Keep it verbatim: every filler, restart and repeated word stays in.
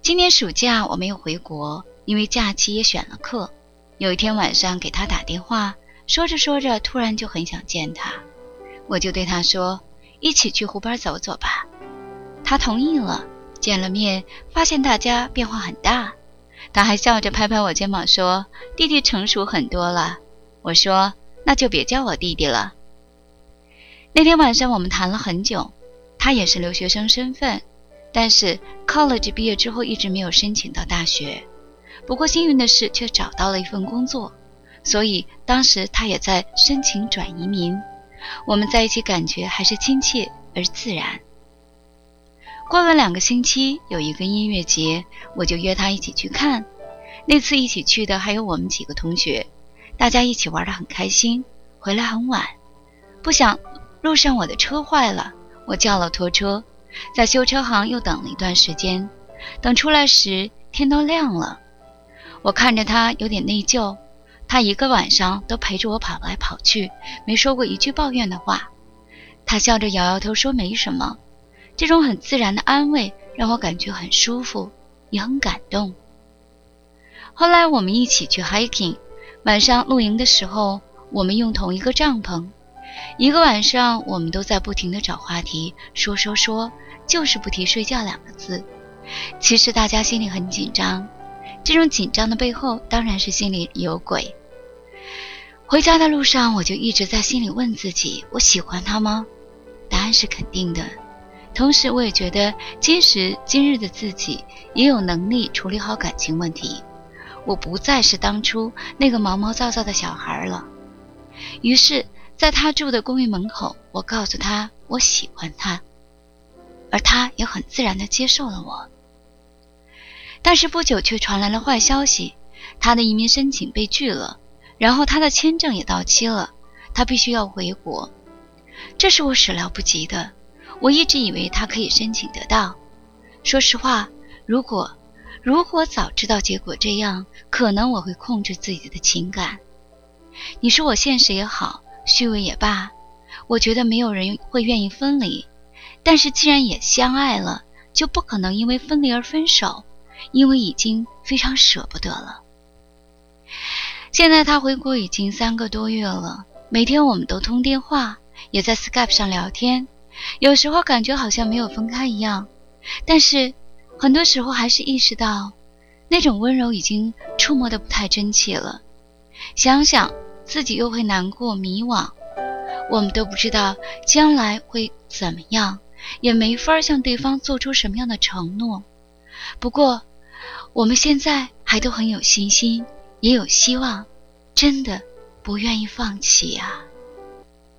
今年暑假我没有回国，因为假期也选了课。有一天晚上给他打电话，说着说着突然就很想见他，我就对他说，一起去湖边走走吧。他同意了，见了面发现大家变化很大，他还笑着拍拍我肩膀说，弟弟成熟很多了。我说，那就别叫我弟弟了。那天晚上我们谈了很久，他也是留学生身份，但是 college 毕业之后一直没有申请到大学，不过幸运的是却找到了一份工作，所以当时他也在申请转移民。我们在一起感觉还是亲切而自然。过了两个星期，有一个音乐节，我就约他一起去看。那次一起去的还有我们几个同学，大家一起玩得很开心，回来很晚。不想路上我的车坏了，我叫了拖车，在修车行又等了一段时间，等出来时天都亮了。我看着他有点内疚，他一个晚上都陪着我跑来跑去，没说过一句抱怨的话。他笑着摇摇头说没什么，这种很自然的安慰让我感觉很舒服，也很感动。后来我们一起去 hiking， 晚上露营的时候，我们用同一个帐篷。一个晚上我们都在不停地找话题，说说说，就是不提睡觉两个字。其实大家心里很紧张，这种紧张的背后当然是心里有鬼。回家的路上我就一直在心里问自己，我喜欢他吗？答案是肯定的。同时我也觉得今时今日的自己也有能力处理好感情问题，我不再是当初那个毛毛躁躁的小孩了。于是在他住的公寓门口，我告诉他我喜欢他，而他也很自然地接受了我。但是不久却传来了坏消息，他的移民申请被拒了，然后他的签证也到期了，他必须要回国。这是我始料不及的，我一直以为他可以申请得到。说实话，如果如果早知道结果这样，可能我会控制自己的情感。你说我现实也好，虚伪也罢，我觉得没有人会愿意分离，但是既然也相爱了，就不可能因为分离而分手，因为已经非常舍不得了。现在他回国已经三个多月了，每天我们都通电话，也在 Skype 上聊天，有时候感觉好像没有分开一样，但是很多时候还是意识到那种温柔已经触摸得不太真切了。想想自己又会难过迷惘，我们都不知道将来会怎么样，也没法向对方做出什么样的承诺。不过我们现在还都很有信心，也有希望，真的不愿意放弃呀。